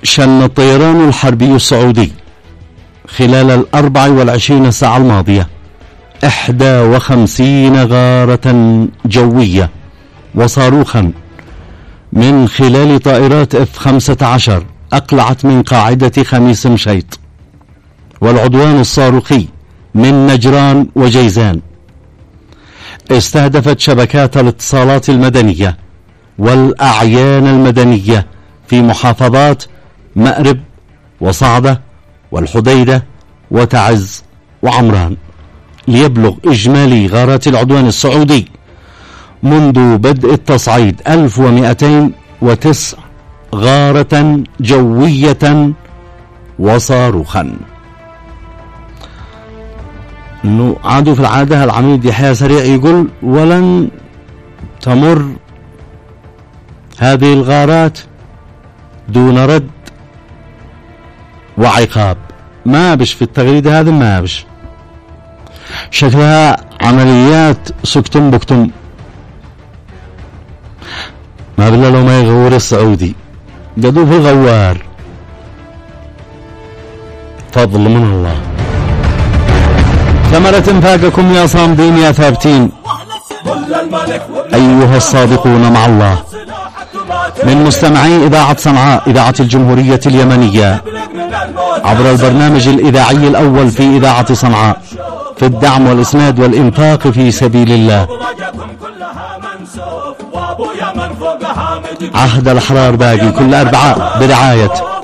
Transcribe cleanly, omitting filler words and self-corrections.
شن الطيران الحربي السعودي خلال 24 ساعة الماضية 51 غارة جوية وصاروخا من خلال طائرات F-15 أقلعت من قاعدة خميس مشيط والعدوان الصاروخي من نجران وجيزان. استهدفت شبكات الاتصالات المدنية والأعيان المدنية في محافظات مأرب وصعدة والحديدة وتعز وعمران، ليبلغ إجمالي غارات العدوان السعودي منذ بدء التصعيد 1209 غارة جوية وصاروخا. انه عادوا في العادة العميد يحيى سريع يقول ولن تمر هذه الغارات دون رد وعقاب. ما بش في التغريدة هذا، ما بش شكلها عمليات سكتم بكتم. ما بالله لو ما يغور السعودي قدوه في الغوار، فضل من الله. ثمرة انفاقكم يا صامدين يا ثابتين أيها الصادقون مع الله. من مستمعي إذاعة صنعاء إذاعة الجمهورية اليمنية عبر البرنامج الإذاعي الأول في إذاعة صنعاء في الدعم والإسناد والإنفاق في سبيل الله. عهد الأحرار باقي كل أربعاء برعاية